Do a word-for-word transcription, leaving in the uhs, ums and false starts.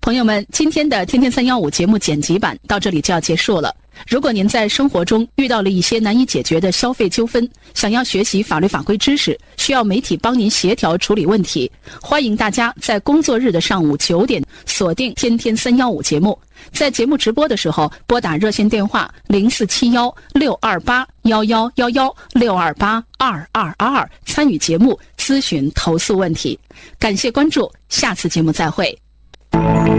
朋友们，今天的天天三一五节目剪辑版到这里就要结束了。如果您在生活中遇到了一些难以解决的消费纠纷，想要学习法律法规知识，需要媒体帮您协调处理问题，欢迎大家在工作日的上午九点锁定天天三一五节目。在节目直播的时候，拨打热线电话零四七幺六二八幺幺幺幺六二八二二二二参与节目咨询投诉问题。感谢关注，下次节目再会。